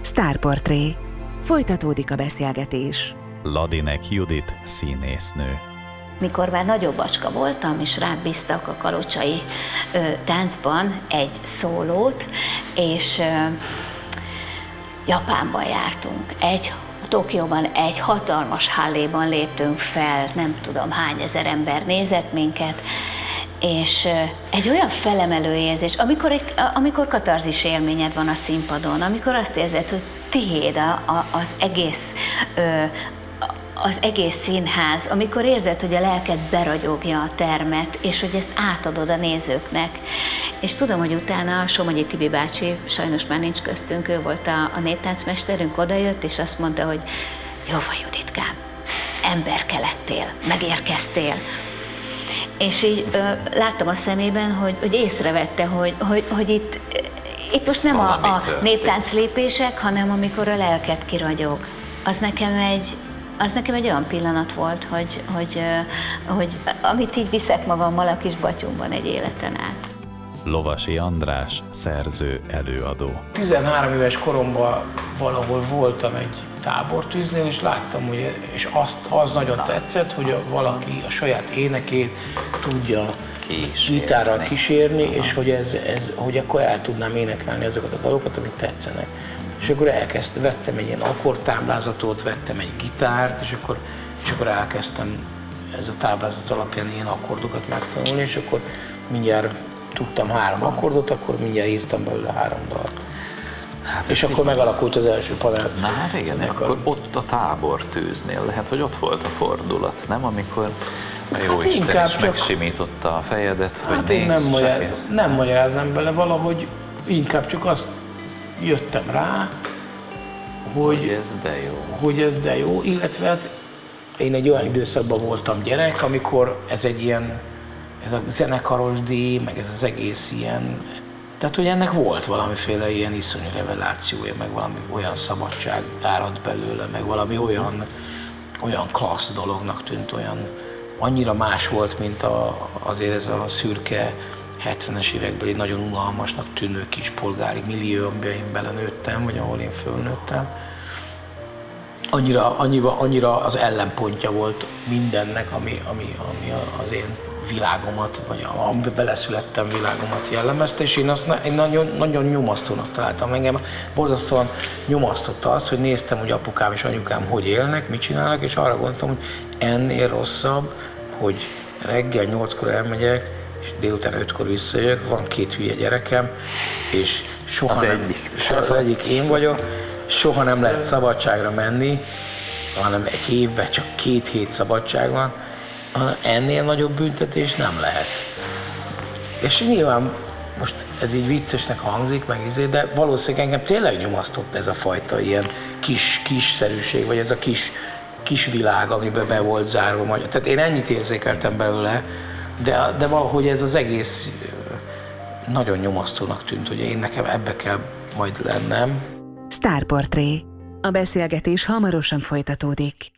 Sztárportré. Folytatódik a beszélgetés. Ladinek Judit színésznő. Mikor már nagyobb bacska voltam, és rám bíztak a kalocsai táncban egy szólót, és Japánban jártunk. Tokióban egy hatalmas halléban léptünk fel, nem tudom hány ezer ember nézett minket, és egy olyan felemelő érzés, amikor katarzis élményed van a színpadon, amikor azt érzed, hogy tiéd az egész színház, amikor érzed, hogy a lelked beragyogja a termet, és hogy ezt átadod a nézőknek. És tudom, hogy utána Somogyi Tibi bácsi, sajnos már nincs köztünk, ő volt a néptáncmesterünk, odajött, és azt mondta, hogy jó van, Juditkám, emberke lettél, megérkeztél. És így láttam a szemében, hogy észrevette, hogy itt most nem a néptánc lépések, hanem amikor a lelked kiragyog. Az nekem egy olyan pillanat volt, hogy amit így viszek magammal a kis batyumban egy életen át. Lovasi András, szerző, előadó. 13 éves koromban valahol voltam egy tábortűznél, és láttam, hogy, és az nagyon tetszett, hogy valaki a saját énekét tudja gitárral kísérni, és hogy akkor el tudnám énekelni azokat a dalokat, amik tetszenek. És akkor vettem egy ilyen akkordtáblázatot, vettem egy gitárt, és akkor elkezdtem ez a táblázat alapján ilyen akkordokat megtanulni, és akkor mindjárt tudtam 3 akkordot, akkor mindjárt írtam belőle 3 dalt. Hát és akkor megalakult az első panel. Na hát igen, akkor ott a tábortűznél lehet, hogy ott volt a fordulat, nem? Amikor a Jóisten is megsimította a fejedet, hogy nézd csak. Nem magyaráznám bele, valahogy inkább csak azt jöttem rá, hogy ez de jó, illetve hát én egy olyan időszakban voltam gyerek, amikor ez a zenekaros díj, meg ez az egész ilyen, tehát hogy ennek volt valamiféle ilyen iszonyú revelációja, meg valami olyan szabadság árad belőle, meg valami olyan klassz dolognak tűnt, annyira más volt, mint azért ez a szürke 70-es évekbeli nagyon unalmasnak tűnő kispolgári millió, amiben én belenőttem, vagy ahol én fölnőttem. Annyira az ellenpontja volt mindennek, ami az én világomat, vagy amiben beleszülettem világomat jellemezte, és én nagyon nyomasztónak találtam. Engem borzasztóan nyomasztotta az, hogy néztem, hogy apukám és anyukám hogy élnek, mit csinálnak, és arra gondoltam, hogy ennél rosszabb, hogy reggel 8-kor elmegyek, és délután 5-kor visszajövök, van 2 hülye gyerekem, és soha az egyik én vagyok, soha nem lehet szabadságra menni, hanem egy évben csak 2 hét szabadság van, ennél nagyobb büntetés nem lehet. És nyilván most ez így viccesnek hangzik, de valószínűleg engem tényleg nyomasztott ez a fajta ilyen kisszerűség, vagy ez a kis világ, amiben be volt zárva. Tehát én ennyit érzékeltem belőle, de valahogy ez az egész nagyon nyomasztónak tűnt, hogy nekem ebbe kell majd lennem. Sztárportré. A beszélgetés hamarosan folytatódik.